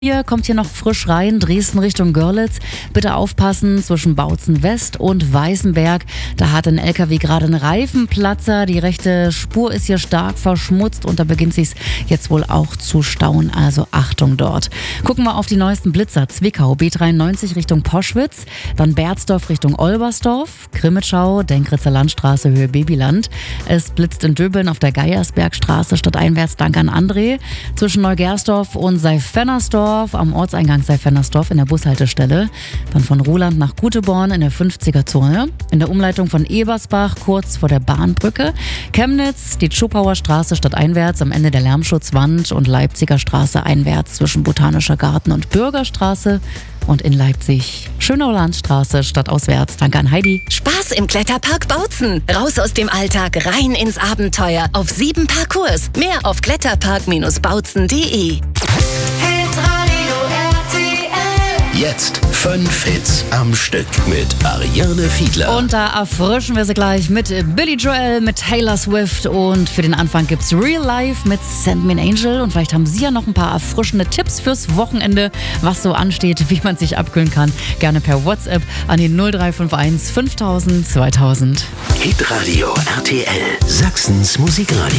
Hier kommt hier noch frisch rein, Dresden Richtung Görlitz. Bitte aufpassen, zwischen Bautzen West und Weißenberg. Da hat ein LKW gerade einen Reifenplatzer. Die rechte Spur ist hier stark verschmutzt und da beginnt sich's jetzt wohl auch zu stauen. Also Achtung dort. Gucken wir auf die neuesten Blitzer. Zwickau, B93 Richtung Poschwitz. Dann Berzdorf Richtung Olbersdorf. Grimmitschau, Denkritzer Landstraße, Höhe Babyland. Es blitzt in Döbeln auf der Geiersbergstraße stadteinwärts. Dank an André. Zwischen Neugersdorf und Seifennersdorf am Ortseingang Seifennersdorf in der Bushaltestelle. Dann von Ruhland nach Guteborn in der 50er-Zone. In der Umleitung von Ebersbach kurz vor der Bahnbrücke. Chemnitz, die Tschupauer Straße stadteinwärts am Ende der Lärmschutzwand und Leipziger Straße einwärts zwischen Botanischer Garten und Bürgerstraße. Und in Leipzig Schönauer Landstraße stadtauswärts. Danke an Heidi. Spaß im Kletterpark Bautzen. Raus aus dem Alltag, rein ins Abenteuer. Auf 7 Parcours. Mehr auf kletterpark-bautzen.de. Jetzt 5 Hits am Stück mit Ariane Fiedler. Und da erfrischen wir sie gleich mit Billy Joel, mit Taylor Swift und für den Anfang gibt's Real Life mit Send Me an Angel und vielleicht haben Sie ja noch ein paar erfrischende Tipps fürs Wochenende, was so ansteht, wie man sich abkühlen kann. Gerne per WhatsApp an die 0351 5000 2000. Hitradio RTL, Sachsens Musikradio.